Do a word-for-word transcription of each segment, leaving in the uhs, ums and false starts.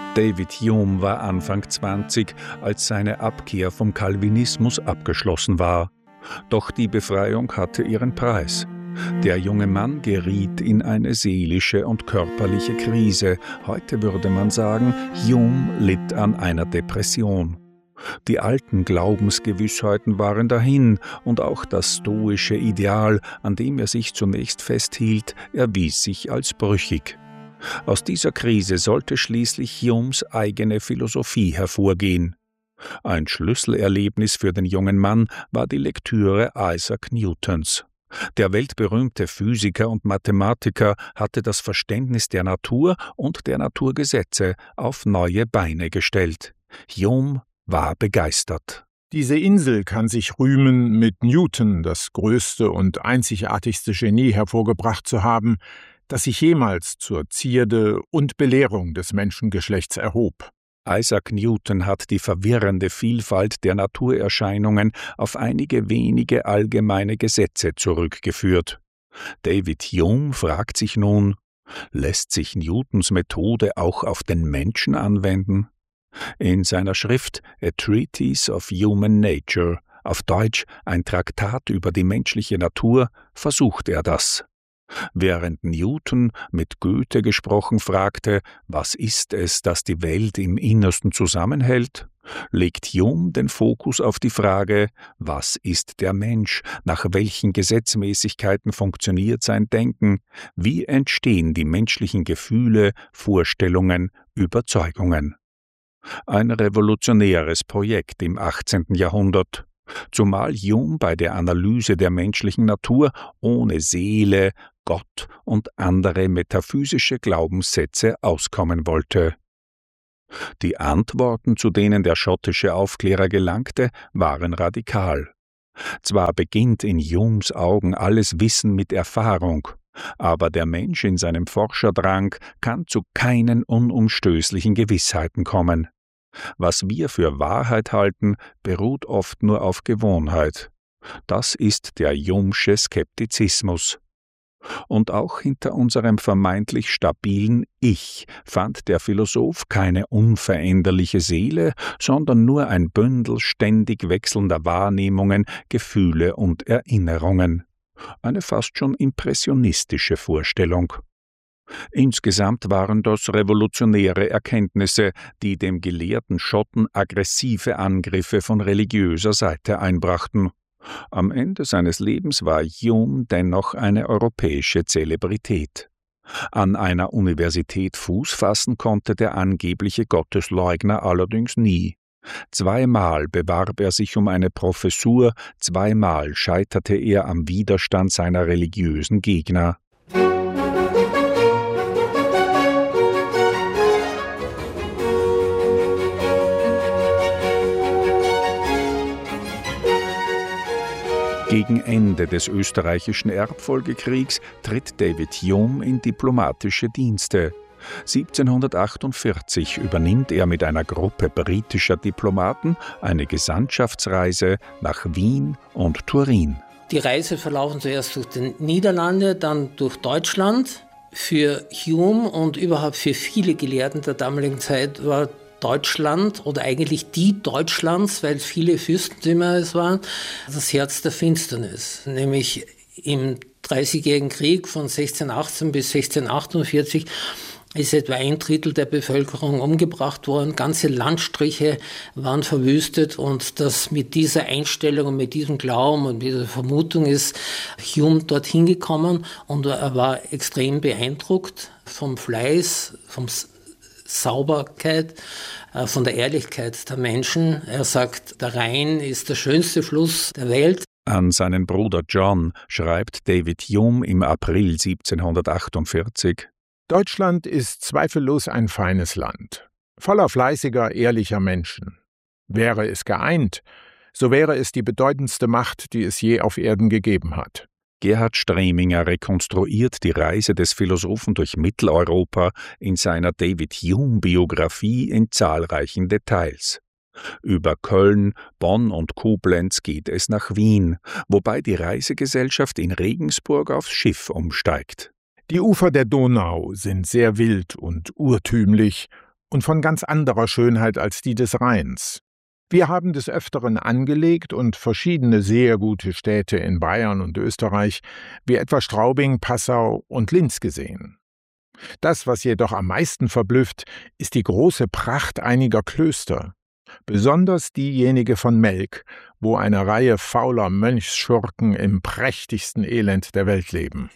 David Hume war Anfang zwanzig, als seine Abkehr vom Calvinismus abgeschlossen war. Doch die Befreiung hatte ihren Preis. Der junge Mann geriet in eine seelische und körperliche Krise. Heute würde man sagen, Hume litt an einer Depression. Die alten Glaubensgewissheiten waren dahin, und auch das stoische Ideal, an dem er sich zunächst festhielt, erwies sich als brüchig. Aus dieser Krise sollte schließlich Humes eigene Philosophie hervorgehen. Ein Schlüsselerlebnis für den jungen Mann war die Lektüre Isaac Newtons. Der weltberühmte Physiker und Mathematiker hatte das Verständnis der Natur und der Naturgesetze auf neue Beine gestellt. Hume war begeistert. Diese Insel kann sich rühmen, mit Newton das größte und einzigartigste Genie hervorgebracht zu haben, das sich jemals zur Zierde und Belehrung des Menschengeschlechts erhob. Isaac Newton hat die verwirrende Vielfalt der Naturerscheinungen auf einige wenige allgemeine Gesetze zurückgeführt. David Hume fragt sich nun, lässt sich Newtons Methode auch auf den Menschen anwenden? In seiner Schrift A Treatise of Human Nature, auf Deutsch ein Traktat über die menschliche Natur, versucht er das. Während Newton mit Goethe gesprochen fragte, was ist es, das die Welt im Innersten zusammenhält, legt Hume den Fokus auf die Frage, was ist der Mensch, nach welchen Gesetzmäßigkeiten funktioniert sein Denken, wie entstehen die menschlichen Gefühle, Vorstellungen, Überzeugungen. Ein revolutionäres Projekt im achtzehnten Jahrhundert, zumal Hume bei der Analyse der menschlichen Natur ohne Seele, Gott und andere metaphysische Glaubenssätze auskommen wollte. Die Antworten, zu denen der schottische Aufklärer gelangte, waren radikal. Zwar beginnt in Humes Augen alles Wissen mit Erfahrung, aber der Mensch in seinem Forscherdrang kann zu keinen unumstößlichen Gewissheiten kommen. Was wir für Wahrheit halten, beruht oft nur auf Gewohnheit. Das ist der Humesche Skeptizismus. Und auch hinter unserem vermeintlich stabilen Ich fand der Philosoph keine unveränderliche Seele, sondern nur ein Bündel ständig wechselnder Wahrnehmungen, Gefühle und Erinnerungen. Eine fast schon impressionistische Vorstellung. Insgesamt waren das revolutionäre Erkenntnisse, die dem gelehrten Schotten aggressive Angriffe von religiöser Seite einbrachten. Am Ende seines Lebens war Hume dennoch eine europäische Zelebrität. An einer Universität Fuß fassen konnte der angebliche Gottesleugner allerdings nie. Zweimal bewarb er sich um eine Professur, zweimal scheiterte er am Widerstand seiner religiösen Gegner. Gegen Ende des österreichischen Erbfolgekriegs tritt David Hume in diplomatische Dienste. siebzehnhundertachtundvierzig übernimmt er mit einer Gruppe britischer Diplomaten eine Gesandtschaftsreise nach Wien und Turin. Die Reise verlaufen zuerst durch die Niederlande, dann durch Deutschland. Für Hume und überhaupt für viele Gelehrten der damaligen Zeit war Deutschland oder eigentlich die Deutschlands, weil viele Fürstentümer es waren, das Herz der Finsternis. Nämlich im Dreißigjährigen Krieg von sechzehnhundertachtzehn bis sechzehnhundertachtundvierzig ist etwa ein Drittel der Bevölkerung umgebracht worden. Ganze Landstriche waren verwüstet, und das mit dieser Einstellung und mit diesem Glauben und mit dieser Vermutung ist Hume dorthin gekommen, und er war extrem beeindruckt vom Fleiß, vom Sauberkeit, von der Ehrlichkeit der Menschen. Er sagt, der Rhein ist der schönste Fluss der Welt. An seinen Bruder John schreibt David Hume im April siebzehnhundertachtundvierzig: Deutschland ist zweifellos ein feines Land, voller fleißiger, ehrlicher Menschen. Wäre es geeint, so wäre es die bedeutendste Macht, die es je auf Erden gegeben hat. Gerhard Streminger rekonstruiert die Reise des Philosophen durch Mitteleuropa in seiner David-Hume-Biografie in zahlreichen Details. Über Köln, Bonn und Koblenz geht es nach Wien, wobei die Reisegesellschaft in Regensburg aufs Schiff umsteigt. Die Ufer der Donau sind sehr wild und urtümlich, und von ganz anderer Schönheit als die des Rheins. Wir haben des Öfteren angelegt und verschiedene sehr gute Städte in Bayern und Österreich, wie etwa Straubing, Passau und Linz gesehen. Das, was jedoch am meisten verblüfft, ist die große Pracht einiger Klöster, besonders diejenige von Melk, wo eine Reihe fauler Mönchsschurken im prächtigsten Elend der Welt leben.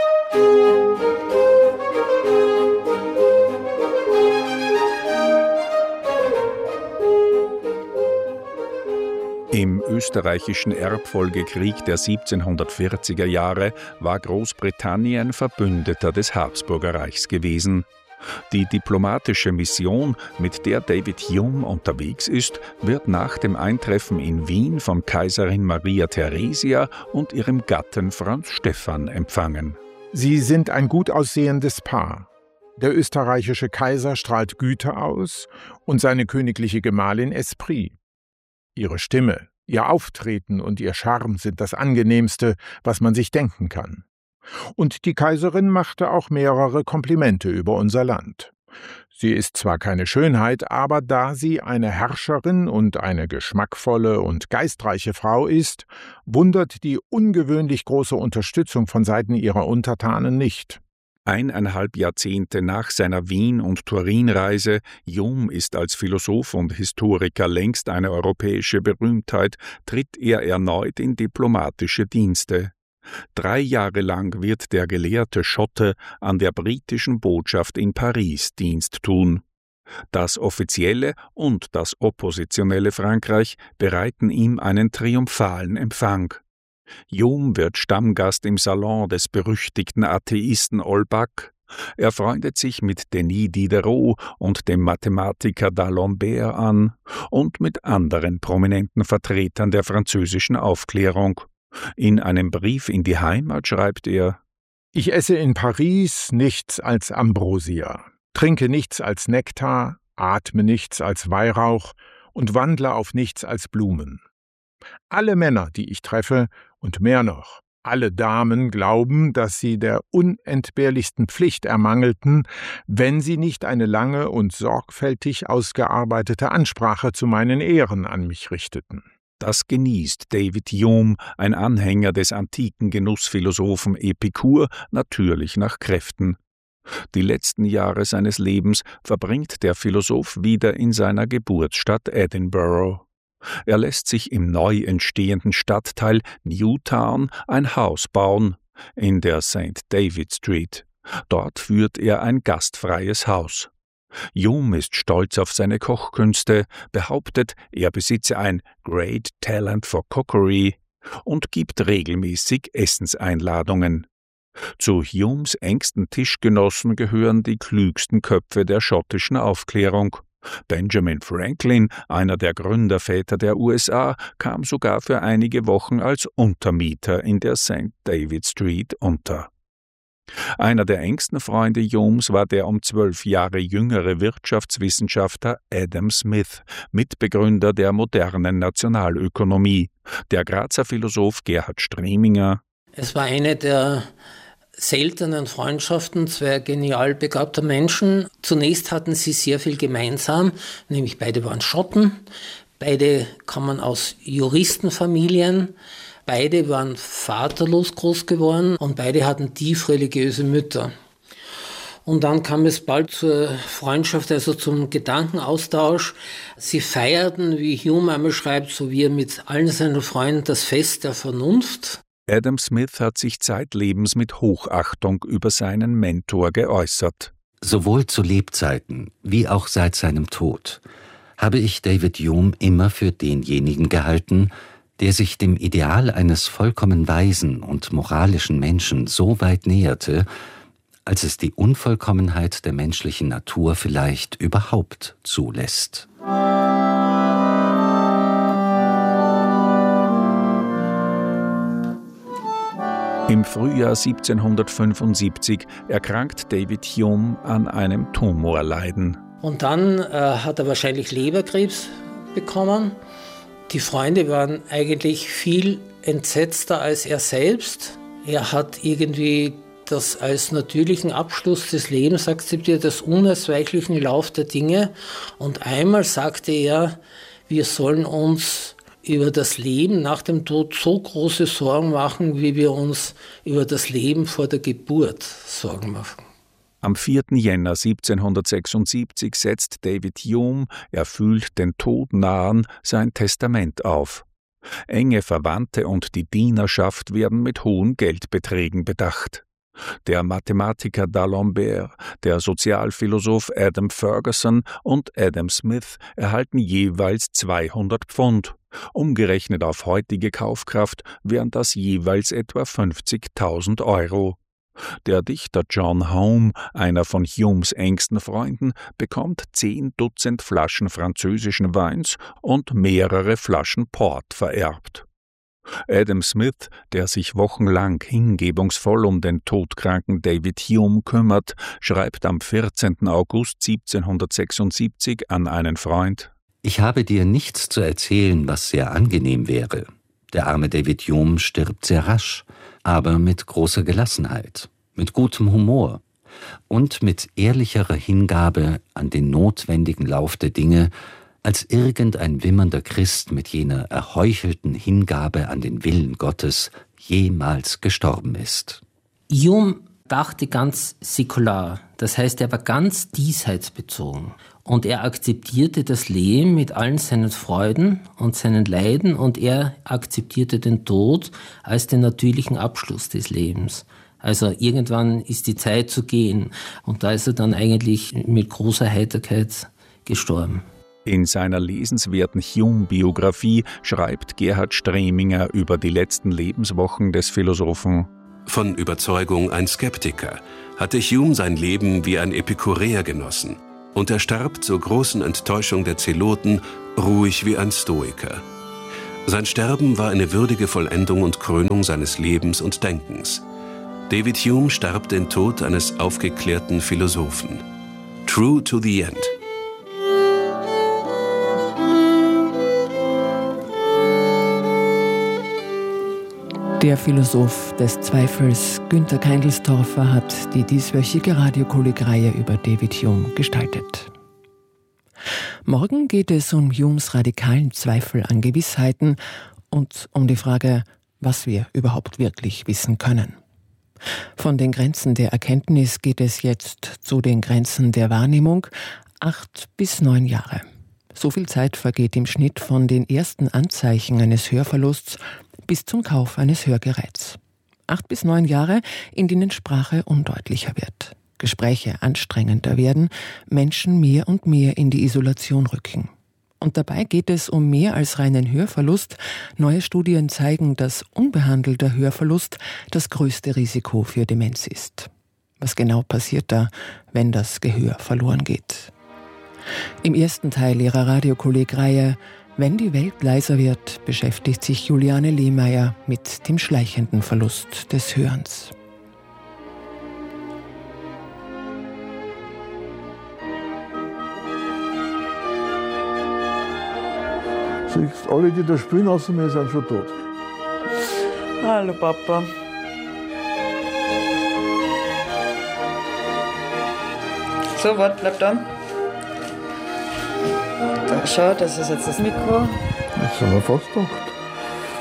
Im österreichischen Erbfolgekrieg der siebzehnhundertvierziger Jahre war Großbritannien Verbündeter des Habsburgerreichs gewesen. Die diplomatische Mission, mit der David Hume unterwegs ist, wird nach dem Eintreffen in Wien von Kaiserin Maria Theresia und ihrem Gatten Franz Stephan empfangen. Sie sind ein gut aussehendes Paar. Der österreichische Kaiser strahlt Güte aus und seine königliche Gemahlin Esprit. Ihre Stimme, ihr Auftreten und ihr Charme sind das Angenehmste, was man sich denken kann. Und die Kaiserin machte auch mehrere Komplimente über unser Land. Sie ist zwar keine Schönheit, aber da sie eine Herrscherin und eine geschmackvolle und geistreiche Frau ist, wundert die ungewöhnlich große Unterstützung von Seiten ihrer Untertanen nicht. Eineinhalb Jahrzehnte nach seiner Wien- und Turinreise, Hume ist als Philosoph und Historiker längst eine europäische Berühmtheit, tritt er erneut in diplomatische Dienste. Drei Jahre lang wird der gelehrte Schotte an der britischen Botschaft in Paris Dienst tun. Das offizielle und das oppositionelle Frankreich bereiten ihm einen triumphalen Empfang. Hume wird Stammgast im Salon des berüchtigten Atheisten Holbach. Er freundet sich mit Denis Diderot und dem Mathematiker d'Alembert an und mit anderen prominenten Vertretern der französischen Aufklärung. In einem Brief in die Heimat schreibt er: Ich esse in Paris nichts als Ambrosia, trinke nichts als Nektar, atme nichts als Weihrauch und wandle auf nichts als Blumen. Alle Männer, die ich treffe, und mehr noch, alle Damen glauben, dass sie der unentbehrlichsten Pflicht ermangelten, wenn sie nicht eine lange und sorgfältig ausgearbeitete Ansprache zu meinen Ehren an mich richteten. Das genießt David Hume, ein Anhänger des antiken Genussphilosophen Epikur, natürlich nach Kräften. Die letzten Jahre seines Lebens verbringt der Philosoph wieder in seiner Geburtsstadt Edinburgh. Er lässt sich im neu entstehenden Stadtteil Newtown ein Haus bauen, in der Saint David Street. Dort führt er ein gastfreies Haus. Hume ist stolz auf seine Kochkünste, behauptet, er besitze ein Great Talent for Cookery und gibt regelmäßig Essenseinladungen. Zu Humes engsten Tischgenossen gehören die klügsten Köpfe der schottischen Aufklärung. Benjamin Franklin, einer der Gründerväter der U S A, kam sogar für einige Wochen als Untermieter in der Saint David Street unter. Einer der engsten Freunde Humes war der um zwölf Jahre jüngere Wirtschaftswissenschaftler Adam Smith, Mitbegründer der modernen Nationalökonomie, der Grazer Philosoph Gerhard Streminger. Es war eine der seltenen Freundschaften zweier genial begabter Menschen. Zunächst hatten sie sehr viel gemeinsam, nämlich beide waren Schotten, beide kamen aus Juristenfamilien, beide waren vaterlos groß geworden und beide hatten tief religiöse Mütter. Und dann kam es bald zur Freundschaft, also zum Gedankenaustausch. Sie feierten, wie Hume einmal schreibt, so wie er mit allen seinen Freunden das Fest der Vernunft. Adam Smith hat sich zeitlebens mit Hochachtung über seinen Mentor geäußert. Sowohl zu Lebzeiten wie auch seit seinem Tod habe ich David Hume immer für denjenigen gehalten, der sich dem Ideal eines vollkommen weisen und moralischen Menschen so weit näherte, als es die Unvollkommenheit der menschlichen Natur vielleicht überhaupt zulässt. Im Frühjahr siebzehnhundertfünfundsiebzig erkrankt David Hume an einem Tumorleiden. Und dann äh, hat er wahrscheinlich Leberkrebs bekommen. Die Freunde waren eigentlich viel entsetzter als er selbst. Er hat irgendwie das als natürlichen Abschluss des Lebens akzeptiert, als unausweichlichen Lauf der Dinge. Und einmal sagte er, wir sollen uns über das Leben nach dem Tod so große Sorgen machen, wie wir uns über das Leben vor der Geburt Sorgen machen. Am vierten Jänner siebzehnhundertsechsundsiebzig setzt David Hume, er fühlt den Tod nahen, sein Testament auf. Enge Verwandte und die Dienerschaft werden mit hohen Geldbeträgen bedacht. Der Mathematiker D'Alembert, der Sozialphilosoph Adam Ferguson und Adam Smith erhalten jeweils zweihundert Pfund. Umgerechnet auf heutige Kaufkraft wären das jeweils etwa fünfzigtausend Euro. Der Dichter John Home, einer von Humes engsten Freunden, bekommt zehn Dutzend Flaschen französischen Weins und mehrere Flaschen Port vererbt. Adam Smith, der sich wochenlang hingebungsvoll um den todkranken David Hume kümmert, schreibt am vierzehnten August siebzehnhundertsechsundsiebzig an einen Freund: »Ich habe dir nichts zu erzählen, was sehr angenehm wäre. Der arme David Hume stirbt sehr rasch, aber mit großer Gelassenheit, mit gutem Humor und mit ehrlicherer Hingabe an den notwendigen Lauf der Dinge, als irgendein wimmernder Christ mit jener erheuchelten Hingabe an den Willen Gottes jemals gestorben ist.« Hume dachte ganz säkular, das heißt, er war ganz diesseitsbezogen. Und er akzeptierte das Leben mit allen seinen Freuden und seinen Leiden, und er akzeptierte den Tod als den natürlichen Abschluss des Lebens. Also irgendwann ist die Zeit zu gehen, und da ist er dann eigentlich mit großer Heiterkeit gestorben. In seiner lesenswerten Hume-Biografie schreibt Gerhard Streminger über die letzten Lebenswochen des Philosophen: Von Überzeugung ein Skeptiker, hatte Hume sein Leben wie ein Epikureer genossen. Und er starb zur großen Enttäuschung der Zeloten ruhig wie ein Stoiker. Sein Sterben war eine würdige Vollendung und Krönung seines Lebens und Denkens. David Hume starb den Tod eines aufgeklärten Philosophen. True to the end. Der Philosoph des Zweifels, Günter Keindelstorfer, hat die dieswöchige Radiokolleg-Reihe über David Hume gestaltet. Morgen geht es um Humes radikalen Zweifel an Gewissheiten und um die Frage, was wir überhaupt wirklich wissen können. Von den Grenzen der Erkenntnis geht es jetzt zu den Grenzen der Wahrnehmung, acht bis neun Jahre. So viel Zeit vergeht im Schnitt von den ersten Anzeichen eines Hörverlusts bis zum Kauf eines Hörgeräts. Acht bis neun Jahre, in denen Sprache undeutlicher wird, Gespräche anstrengender werden, Menschen mehr und mehr in die Isolation rücken. Und dabei geht es um mehr als reinen Hörverlust. Neue Studien zeigen, dass unbehandelter Hörverlust das größte Risiko für Demenz ist. Was genau passiert da, wenn das Gehör verloren geht? Im ersten Teil ihrer Radiokolleg-Reihe »Wenn die Welt leiser wird« beschäftigt sich Juliane Lehmeier mit dem schleichenden Verlust des Hörens. Siehst, alle, die da spielen, außer mir, sind schon tot. Hallo Papa. So, warte, bleib da. Da, schau, das ist jetzt das Mikro. Jetzt sind wir fast da.